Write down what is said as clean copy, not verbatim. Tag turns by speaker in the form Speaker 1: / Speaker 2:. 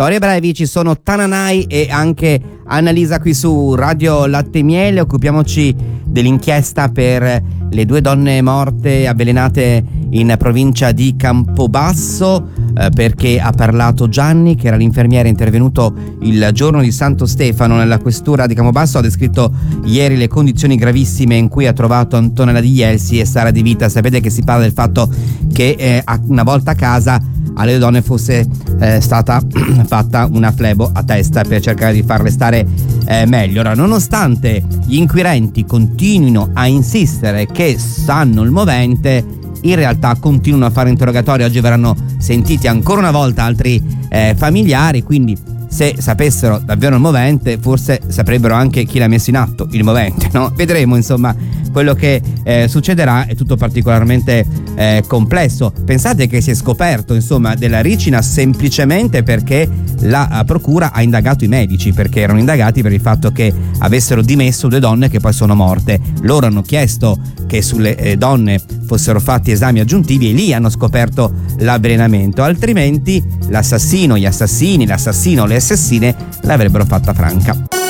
Speaker 1: Storie brevi, ci sono Tananai e anche Annalisa qui su Radio Latte e Miele. Occupiamoci dell'inchiesta per le 2 donne morte avvelenate in provincia di Campobasso, perché ha parlato Gianni, che era l'infermiere intervenuto il giorno di Santo Stefano nella questura di Campobasso. Ha descritto ieri le condizioni gravissime in cui ha trovato Antonella Di Ielsi e Sara Di Vita. Sapete che si parla del fatto che una volta a casa alle donne fosse stata fatta una flebo a testa per cercare di farle stare meglio. Ora, nonostante gli inquirenti continuino a insistere che sanno il movente, in realtà continuano a fare interrogatori. Oggi verranno sentiti ancora una volta altri familiari, quindi se sapessero davvero il movente forse saprebbero anche chi l'ha messo in atto il movente, no? Vedremo insomma quello che succederà. È tutto particolarmente complesso. Pensate che si è scoperto insomma della ricina semplicemente perché la procura ha indagato i medici, perché erano indagati per il fatto che avessero dimesso 2 donne che poi sono morte. Loro hanno chiesto che sulle donne fossero fatti esami aggiuntivi e lì hanno scoperto l'avvelenamento, altrimenti l'assassino, gli assassini, l'assassino o le assassine l'avrebbero fatta franca.